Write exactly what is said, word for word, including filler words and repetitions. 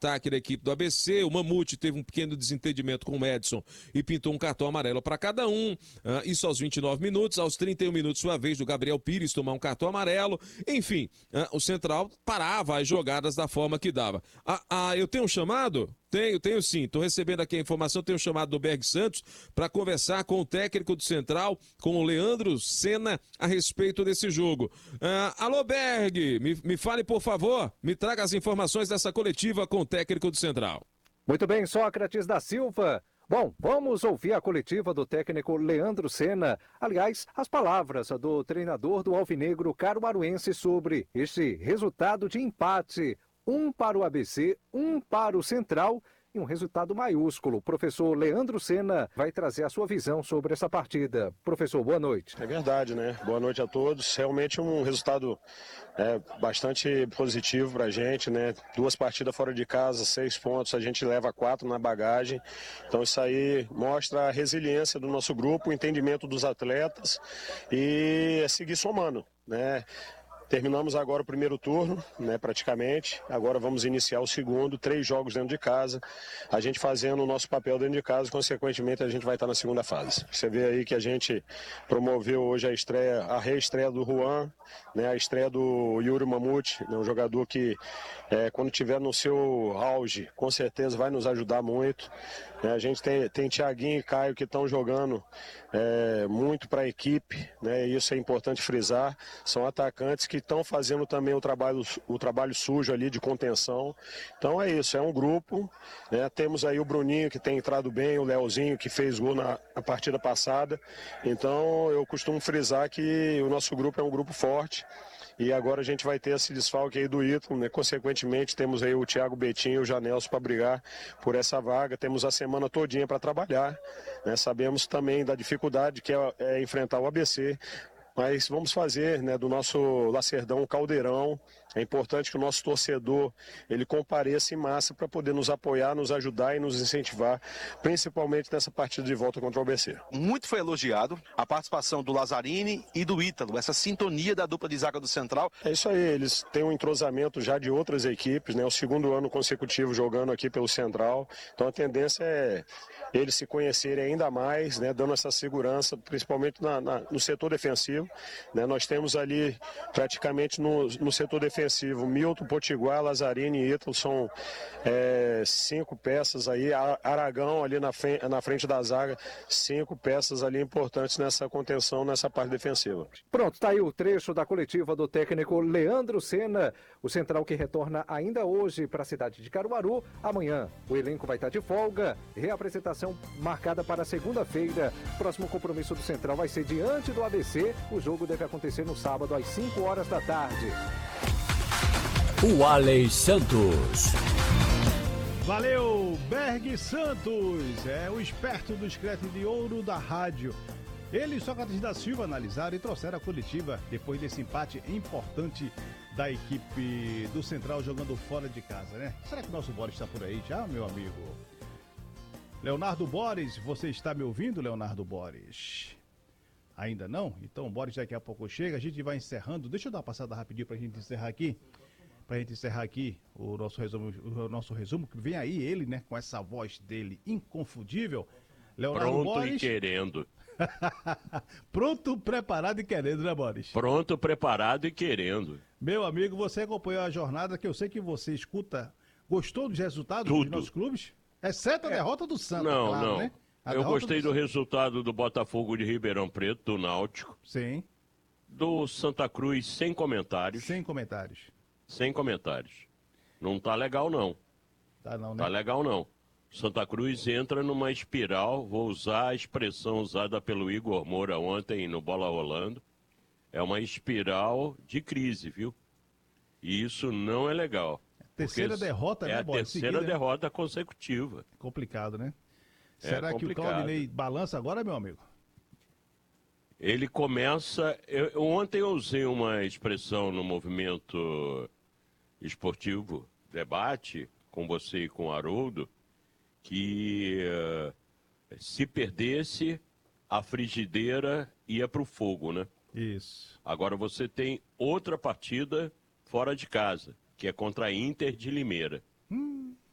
ataque da equipe do A B C. O Mamute teve um pequeno desentendimento com o Edson e pintou um cartão amarelo para cada um. Ah, isso aos vinte e nove minutos. Aos trinta e um minutos, sua vez do Gabriel Pires tomar um cartão amarelo. Enfim, ah, o Central parava as jogadas da forma que dava. Ah, ah, eu tenho um chamado? Tenho, tenho sim. Estou recebendo aqui a informação. Tenho um chamado do Berg Santos para conversar com o técnico do Central, com o Leandro Senna, a respeito desse jogo. Ah, alô, Berg, me, me fale, por favor. Me traga as informações dessa coletiva com o técnico do Central. Muito bem, Sócrates da Silva. Bom, vamos ouvir a coletiva do técnico Leandro Senna. Aliás, as palavras do treinador do Alvinegro Caruaruense sobre este resultado de empate. Um para o A B C, um para o Central e um resultado maiúsculo. O professor Leandro Senna vai trazer a sua visão sobre essa partida. Professor, boa noite. É verdade, né? Boa noite a todos. Realmente um resultado é, bastante positivo pra gente, né? Duas partidas fora de casa, seis pontos, a gente leva quatro na bagagem. Então isso aí mostra a resiliência do nosso grupo, o entendimento dos atletas e é seguir somando, né? Terminamos agora o primeiro turno, né, praticamente. Agora vamos iniciar o segundo, três jogos dentro de casa. A gente fazendo o nosso papel dentro de casa, consequentemente a gente vai estar na segunda fase. Você vê aí que a gente promoveu hoje a estreia, a reestreia do Juan, né, a estreia do Yuri Mamute, né, um jogador que é, quando tiver no seu auge, com certeza vai nos ajudar muito. É, a gente tem, tem Thiaguinho e Caio que estão jogando é, muito para a equipe, né, e isso é importante frisar. São atacantes que estão fazendo também o trabalho, o trabalho sujo ali de contenção. Então é isso, é um grupo, né, temos aí o Bruninho que tem entrado bem, o Leozinho que fez gol na, na partida passada. Então eu costumo frisar que o nosso grupo é um grupo forte. E agora a gente vai ter esse desfalque aí do Ítalo, né? Consequentemente temos aí o Thiago Betinho e o Janelson para brigar por essa vaga. Temos a semana todinha para trabalhar, né? Sabemos também da dificuldade que é, é enfrentar o A B C, mas vamos fazer, né, do nosso Lacerdão um caldeirão. É importante que o nosso torcedor ele compareça em massa para poder nos apoiar, nos ajudar e nos incentivar, principalmente nessa partida de volta contra o A B C. Muito foi elogiado a participação do Lazzarini e do Ítalo, essa sintonia da dupla de zaga do Central. É isso aí, eles têm um entrosamento já de outras equipes, né? O segundo ano consecutivo jogando aqui pelo Central. Então a tendência é eles se conhecerem ainda mais, né? Dando essa segurança, principalmente na, na, no setor defensivo. Né? Nós temos ali praticamente no, no setor defensivo Milton, Potiguar, Lazzarini e Ítalo, são é, cinco peças aí, Aragão ali na frente, na frente da zaga, cinco peças ali importantes nessa contenção, nessa parte defensiva. Pronto, tá aí o trecho da coletiva do técnico Leandro Senna, o Central que retorna ainda hoje para a cidade de Caruaru. Amanhã o elenco vai estar de folga, reapresentação marcada para segunda-feira. Próximo compromisso do Central vai ser diante do A B C. O jogo deve acontecer no sábado às cinco horas da tarde. O Alex Santos. Valeu, Berg Santos, é o esperto do escrete de ouro da rádio. Ele e Sócrates da Silva analisaram e trouxeram a coletiva depois desse empate importante da equipe do Central jogando fora de casa, né? Será que o nosso Boris está por aí já, meu amigo? Leonardo Boris, você está me ouvindo, Leonardo Boris? Ainda não? Então o Boris daqui a pouco chega, a gente vai encerrando. Deixa eu dar uma passada rapidinho pra gente encerrar aqui. Pra gente encerrar aqui o nosso resumo, o nosso resumo, que vem aí ele, né, com essa voz dele inconfundível. Leonardo Pronto Boris. e querendo. Pronto, preparado e querendo, né, Boris? Pronto, preparado e querendo. Meu amigo, você acompanhou a jornada, que eu sei que você escuta. Gostou dos resultados Tudo. dos nossos clubes? Exceto a É. derrota do Santa, Não, claro, não. né? A Eu derrota gostei do... do resultado do Botafogo de Ribeirão Preto, do Náutico. Sim. Do Santa Cruz, sem comentários. Sem comentários. Sem comentários. Não tá legal, não. Tá não, né? Tá legal, não. Santa Cruz entra numa espiral, vou usar a expressão usada pelo Igor Moura ontem no Bola Rolando. É uma espiral de crise, viu? E isso não é legal. Terceira derrota, é né, a Boris? terceira Seguida, né? derrota consecutiva. Complicado, né? É Será que o complicado. Claudinei balança agora, meu amigo? Ele começa... Eu, ontem eu usei uma expressão no movimento esportivo, debate, com você e com o Haroldo, que uh, se perdesse, a frigideira ia para o fogo, né? Isso. Agora você tem outra partida fora de casa, que é contra a Inter de Limeira. Hum.